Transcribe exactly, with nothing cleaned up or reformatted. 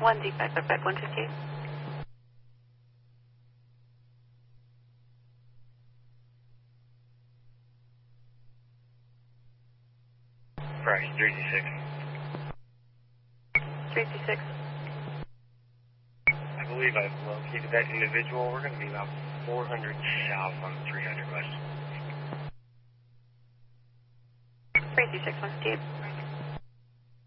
one D five five five one fifty-eight. Price three two six. three two six. I believe I've located that individual. We're going to be about four hundred south on three hundred west. three two six one fifty-eight.